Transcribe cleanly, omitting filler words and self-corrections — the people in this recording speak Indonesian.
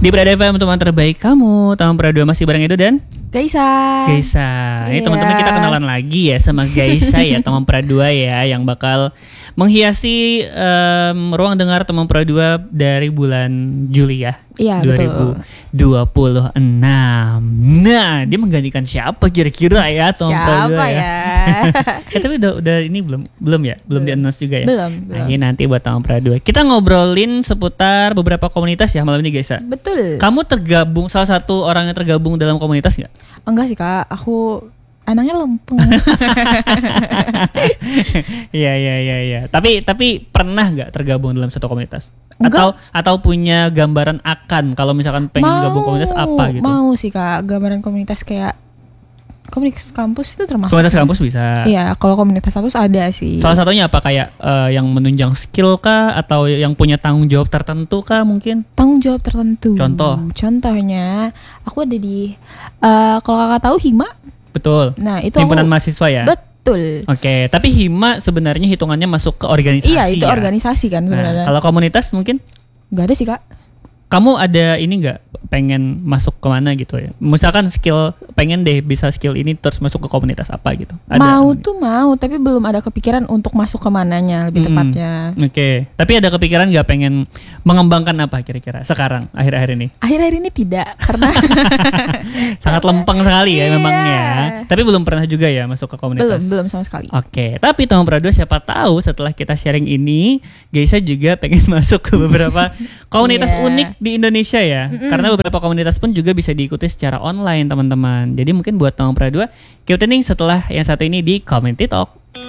Di Prada FM, teman terbaik kamu. Teman Prada masih bareng Edo dan Gaisa. Ini teman-teman kita kenalan lagi ya sama Gaisa ya, teman Prada ya, yang bakal menghiasi ruang dengar teman Prada dari bulan Juli ya. Iya, 2026. Nah, dia menggantikan siapa kira-kira ya teman Prada Siapa ya? Tapi udah ini belum ya? Belum di-announce juga ya? Belum. Nah, ini nanti buat teman Prada. Kita ngobrolin seputar beberapa komunitas ya malam ini Gaisa. Betul. Kamu tergabung, salah satu orang yang tergabung dalam komunitas nggak? Enggak sih Kak, aku anaknya lempeng. Iya. Tapi pernah nggak tergabung dalam satu komunitas? Enggak. Atau punya gambaran akan kalau misalkan pengen gabung komunitas apa gitu? Mau sih Kak, gambaran komunitas kayak komunitas kampus itu termasuk. Komunitas kampus bisa. Iya, kalau komunitas kampus ada sih. Salah satunya apa, kayak yang menunjang skill kah, atau yang punya tanggung jawab tertentu kah mungkin? Tanggung jawab tertentu. Contohnya aku ada di kalau Kakak tahu Hima? Betul. Nah, itu himpunan mahasiswa ya. Betul. Oke, tapi Hima sebenarnya hitungannya masuk ke organisasi. Iya, itu ya? organisasi kan sebenarnya. Nah, kalau komunitas mungkin? Gak ada sih Kak. Kamu ada ini nggak, pengen masuk kemana gitu ya? Misalkan skill, pengen deh bisa skill ini terus masuk ke komunitas apa gitu? Mau, tapi belum ada kepikiran untuk masuk ke mananya lebih tepatnya. Oke. Tapi ada kepikiran nggak pengen mengembangkan apa kira-kira sekarang akhir-akhir ini? Akhir-akhir ini tidak, karena sangat lempeng sekali ya Iya. memangnya. Tapi belum pernah juga ya masuk ke komunitas? belum sama sekali. Oke, tapi teman Prado, siapa tahu setelah kita sharing ini, Gaisa juga pengen masuk ke beberapa komunitas Iya. unik di Indonesia ya. Karena beberapa komunitas pun juga bisa diikuti secara online teman-teman. Jadi mungkin buat teman Prado, keep tuning setelah yang satu ini di Community Talk.